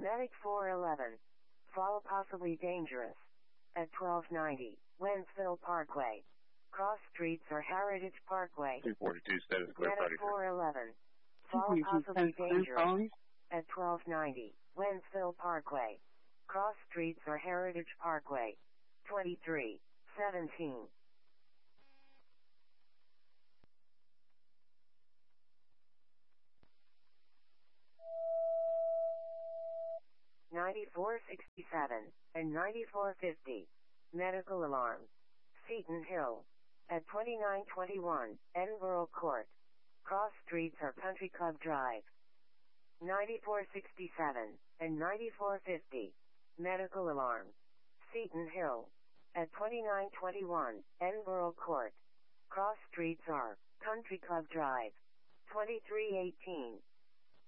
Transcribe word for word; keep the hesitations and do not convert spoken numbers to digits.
Medic four eleven. Fall possibly dangerous. At twelve ninety, Wentzville Parkway. Cross streets or Heritage Parkway. two forty-two, status clear, Medic Friday. four eleven. Fall possibly dangerous. At twelve ninety, Wentzville Parkway. Cross streets or Heritage Parkway. twenty-three seventeen. ninety-four sixty-seven and ninety-four fifty. Medical alarm. Seton Hill. At twenty-nine twenty-one, Edinburgh Court. Cross streets or Country Club Drive. ninety-four sixty-seven and ninety-four fifty. Medical alarm. Seton Hill. At twenty-nine twenty-one, Edinburgh Court. Cross streets are Country Club Drive. twenty-three eighteen.